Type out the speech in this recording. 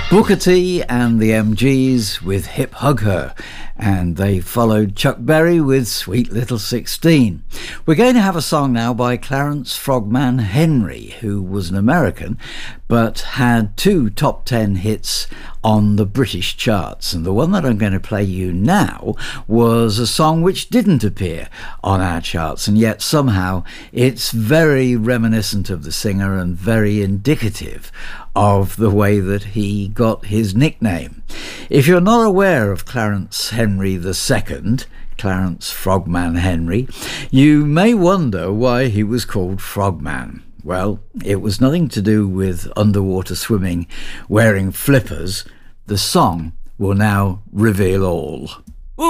Booker T and the MGs with Hip Hug Her, and they followed Chuck Berry with Sweet Little 16. We're going to have a song now by Clarence Frogman Henry, who was an American but had 2 top 10 hits on the British charts, and the one that I'm going to play you now was a song which didn't appear on our charts, and yet somehow it's very reminiscent of the singer and very indicative of the way that he got his nickname. If you're not aware of Clarence Henry II, Clarence Frogman Henry, you may wonder why he was called Frogman. Well, it was nothing to do with underwater swimming wearing flippers. The song will now reveal all.